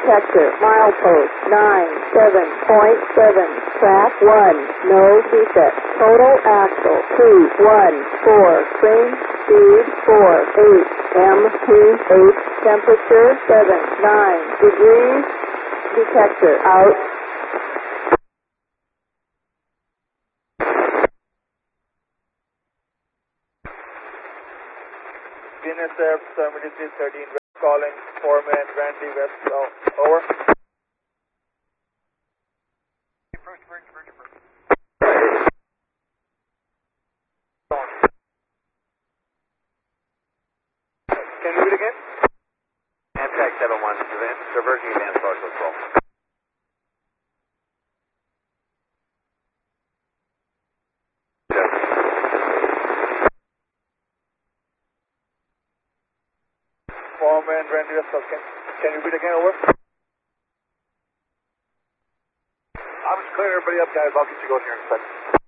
detector, milepost 97.7, track 1, no defect, total axle 214, train speed 48, MPH, temperature 79 degrees, detector out. Guinness Air 7313, calling Foreman Randy West, over. Can you read again? Amtrak 71, traversing advanced partial control. Foreman Randy West, can you read again, over? I was clear everybody up, guys. I'll get you going here in a second.